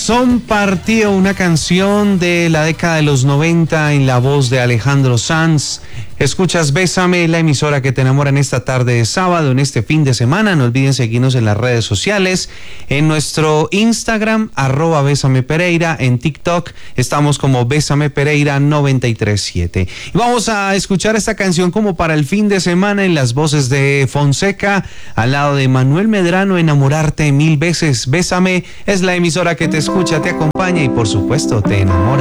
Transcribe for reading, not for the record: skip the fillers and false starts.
Son Partido, una canción de la década de los 90 en la voz de Alejandro Sanz. Escuchas Bésame, la emisora que te enamora en esta tarde de sábado, en este fin de semana. No olviden seguirnos en las redes sociales, en nuestro Instagram, @BésamePereira, en TikTok estamos como Bésame Pereira 937. Y vamos a escuchar esta canción como para el fin de semana en las voces de Fonseca, al lado de Manuel Medrano, Enamorarte 1000 veces. Bésame es la emisora que te escucha, te acompaña y por supuesto te enamora.